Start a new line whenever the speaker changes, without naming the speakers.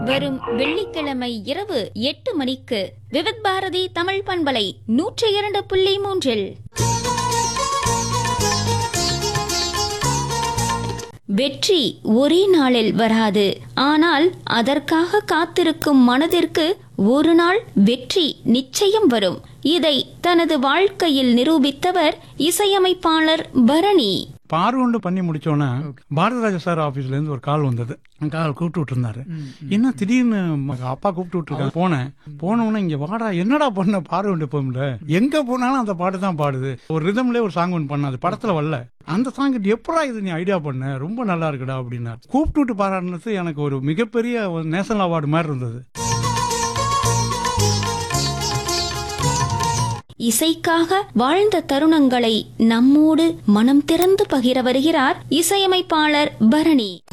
வரும் வெள்ளிக்கிழமை இரவு 8 மணிக்கு விவித் பாரதி தமிழ் பண்பலை 102.3. வெற்றி ஒரே நாளில் வராது, ஆனால் அதற்காக காத்திருக்கும் மனதிற்கு ஒரு நாள் வெற்றி நிச்சயம் வரும். இதை தனது வாழ்க்கையில் நிரூபித்தவர் இசையமைப்பாளர் பரணி.
பார்வண்டு பண்ணி முடிச்சோன்னே பாரதிராஜா சார் ஆபீஸ்ல இருந்து ஒரு கால் வந்தது. கால் கூப்பிட்டு இருந்தாரு. என்ன திடீர்னு அப்பா கூப்பிட்டு விட்டுருக்காங்க. போனோன்னு இங்க வாடா, என்னடா பண்ண பார்வண்டு போம்ல, எங்க போனாலும் அந்த பாட்டு தான் பாடுது. ஒரு ரிதம்ல ஒரு சாங் ஒன்று பண்ணாது, படத்துல வரல. அந்த சாங் எப்படா இது நீ ஐடியா பண்ண, ரொம்ப நல்லா இருக்குடா அப்படின்னாரு. கூப்பிட்டு விட்டு பாராட்டினது எனக்கு ஒரு மிகப்பெரிய நேஷனல் அவார்டு மாதிரி இருந்தது.
இசைக்காக வாழ்ந்த தருணங்களை நம்மோடு மனம் திறந்து பகிர வருகிறார் இசையமைப்பாளர் பரணி.